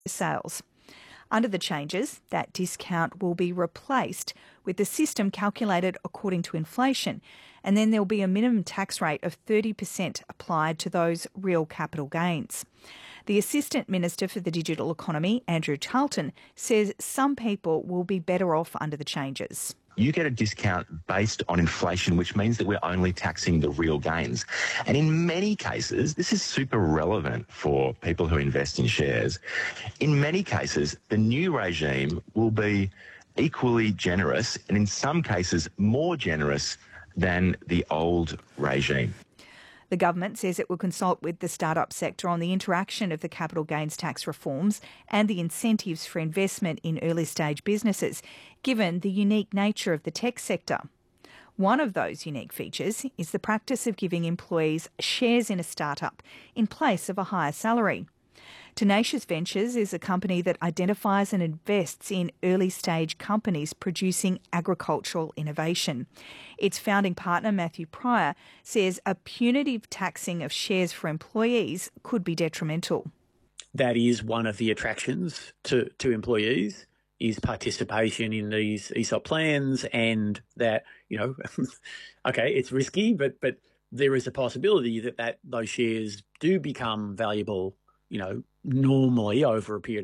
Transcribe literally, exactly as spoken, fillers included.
sales. Under the changes, that discount will be replaced with the system calculated according to inflation, and then there'll be a minimum tax rate of thirty percent applied to those real capital gains. The Assistant Minister for the Digital Economy, Andrew Charlton, says some people will be better off under the changes. You get a discount based on inflation, which means that we're only taxing the real gains. And in many cases, this is super relevant for people who invest in shares. In many cases, the new regime will be equally generous and in some cases more generous than the old regime. The government says it will consult with the startup sector on the interaction of the capital gains tax reforms and the incentives for investment in early stage businesses, given the unique nature of the tech sector. One of those unique features is the practice of giving employees shares in a startup in place of a higher salary. Tenacious Ventures is a company that identifies and invests in early-stage companies producing agricultural innovation. Its founding partner, Matthew Pryor, says a punitive taxing of shares for employees could be detrimental. That is one of the attractions to, to employees, is participation in these E S O P plans, and that, you know, okay, it's risky, but but there is a possibility that, that those shares do become valuable, you know, normally over a period